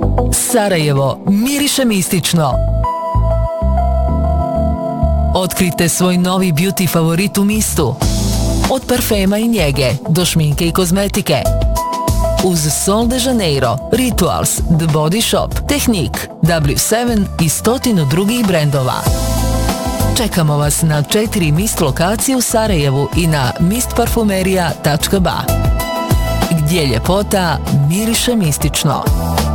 Sarajevo miriše mistično. Otkrite svoj novi beauty favorit u Mistu. Od parfema i njege do šminke i kozmetike. Uz Sol de Janeiro, Rituals, The Body Shop, Technique, W7 i 100 drugih brendova. Čekamo vas na 4 Mist lokacije u Sarajevu i na mistparfumerija.ba, gdje ljepota miriše mistično.